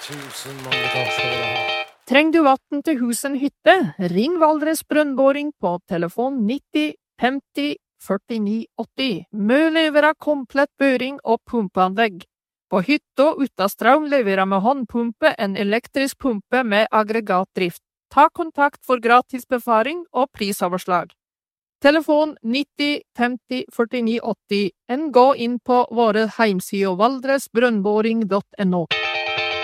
Tusen mange takk skal dere ha. Trenger du vatten til husen hytte? Ring Valdres Brønnboring på telefon 90 50 49 80. Vi leverer komplett børing og pumpeanlegg. På hytta uten strøm leverer vi håndpumpe, en elektrisk pumpe med aggregatdrift. Ta kontakt for gratis befaring og prisoverslag. Telefon 90 50 49 80. En gå inn på våre heimsider valdresbrønnboring.no.